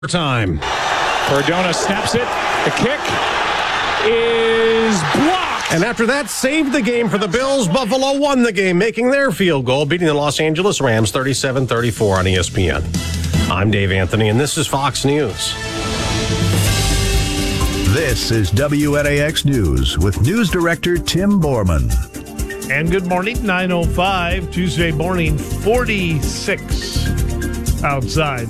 Time. Cardona snaps it. The kick is blocked. And after that, saved the game for the Bills. Buffalo won the game, making their field goal, beating the Los Angeles Rams 37-34 on ESPN. I'm Dave Anthony, and this is Fox News. This is WNAX News with News Director Tim Borman. And good morning, 9:05, Tuesday morning, 46 outside.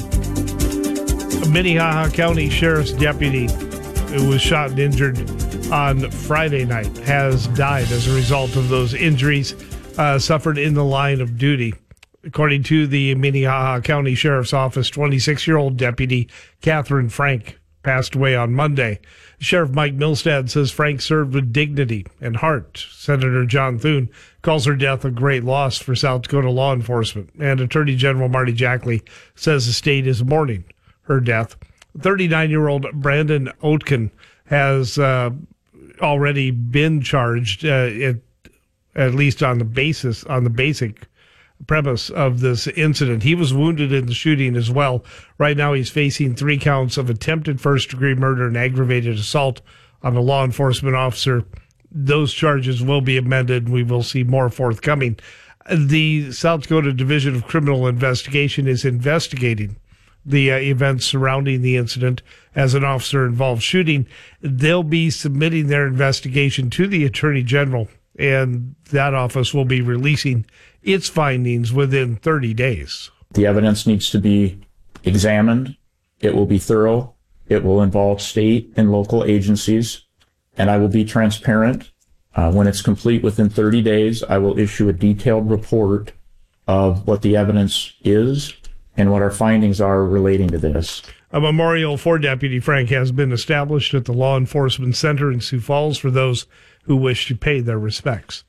A Minnehaha County Sheriff's deputy who was shot and injured on Friday night has died as a result of those injuries suffered in the line of duty. According to the Minnehaha County Sheriff's Office, 26-year-old deputy Catherine Frank passed away on Monday. Sheriff Mike Milstad says Frank served with dignity and heart. Senator John Thune calls her death a great loss for South Dakota law enforcement. And Attorney General Marty Jackley says the state is mourning her death. 39-year-old Brandon Oetken has already been charged, at least on the basic premise of this incident. He was wounded in the shooting as well. Right now he's facing 3 counts of attempted first-degree murder and aggravated assault on a law enforcement officer. Those charges will be amended. We will see more forthcoming. The South Dakota Division of Criminal Investigation is investigating the events surrounding the incident as an officer-involved shooting. They'll be submitting their investigation to the Attorney General, and that office will be releasing its findings within 30 days. The evidence needs to be examined. It will be thorough. It will involve state and local agencies, and I will be transparent. When it's complete within 30 days, I will issue a detailed report of what the evidence is and what our findings are relating to this. A memorial for Deputy Frank has been established at the Law Enforcement Center in Sioux Falls for those who wish to pay their respects.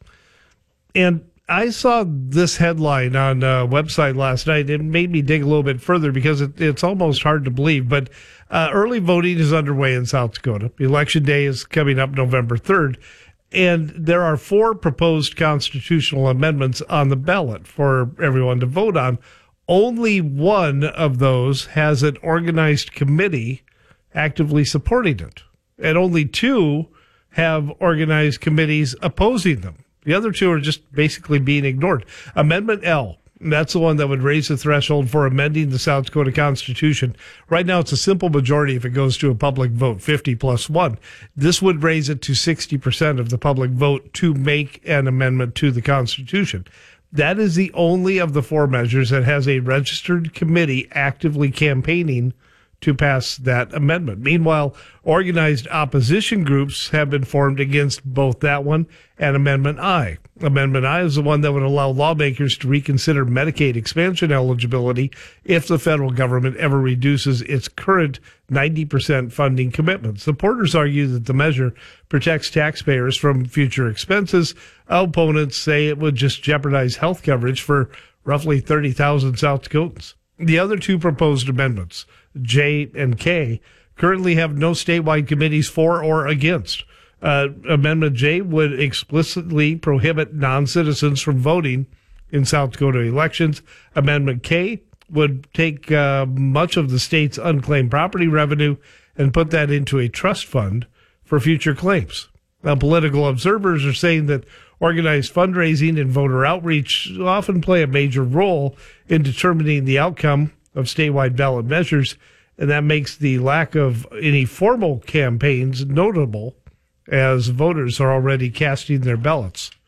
And I saw this headline on a website last night. It made me dig a little bit further because it's almost hard to believe. But early voting is underway in South Dakota. Election Day is coming up November 3rd. And there are 4 proposed constitutional amendments on the ballot for everyone to vote on. Only one of those has an organized committee actively supporting it. And only 2 have organized committees opposing them. The other 2 are just basically being ignored. Amendment L, that's the one that would raise the threshold for amending the South Dakota Constitution. Right now, it's a simple majority if it goes to a public vote, 50 plus 1. This would raise it to 60% of the public vote to make an amendment to the Constitution. That is the only of the 4 measures that has a registered committee actively campaigning to pass that amendment. Meanwhile, organized opposition groups have been formed against both that one and Amendment I. Amendment I is the one that would allow lawmakers to reconsider Medicaid expansion eligibility if the federal government ever reduces its current 90% funding commitment. Supporters argue that the measure protects taxpayers from future expenses. Opponents say it would just jeopardize health coverage for roughly 30,000 South Dakotans. The other 2 proposed amendments, J and K, currently have no statewide committees for or against. Amendment J would explicitly prohibit non-citizens from voting in South Dakota elections. Amendment K would take much of the state's unclaimed property revenue and put that into a trust fund for future claims. Now, political observers are saying that organized fundraising and voter outreach often play a major role in determining the outcome of statewide ballot measures, and that makes the lack of any formal campaigns notable as voters are already casting their ballots.